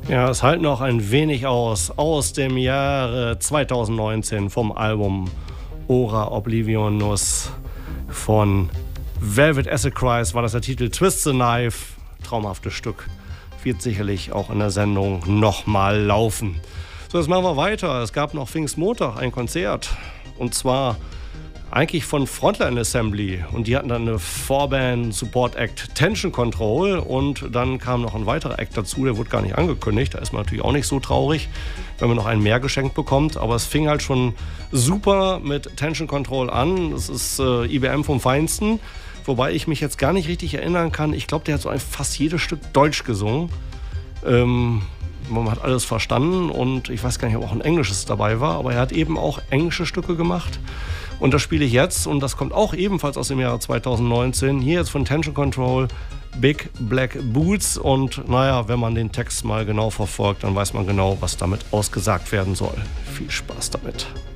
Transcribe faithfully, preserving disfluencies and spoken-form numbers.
Ja, es halten noch ein wenig aus, aus dem Jahre zweitausendneunzehn vom Album Ora Oblivionus von Velvet Assacrise war das der Titel. Twist the Knife, traumhaftes Stück, wird sicherlich auch in der Sendung nochmal laufen. So, jetzt machen wir weiter. Es gab noch Pfingstmontag ein Konzert und zwar eigentlich von Frontline Assembly und die hatten dann eine Vorband Support Act Tension Control und dann kam noch ein weiterer Act dazu, der wurde gar nicht angekündigt, da ist man natürlich auch nicht so traurig, wenn man noch einen mehr geschenkt bekommt, aber es fing halt schon super mit Tension Control an, das ist äh, I B M vom Feinsten, wobei ich mich jetzt gar nicht richtig erinnern kann, ich glaube, der hat so ein, fast jedes Stück Deutsch gesungen, ähm, man hat alles verstanden und ich weiß gar nicht, ob auch ein englisches dabei war, aber er hat eben auch englische Stücke gemacht. Und das spiele ich jetzt und das kommt auch ebenfalls aus dem Jahre zweitausendneunzehn. Hier jetzt von Tension Control, Big Black Boots. Und naja, wenn man den Text mal genau verfolgt, dann weiß man genau, was damit ausgesagt werden soll. Viel Spaß damit.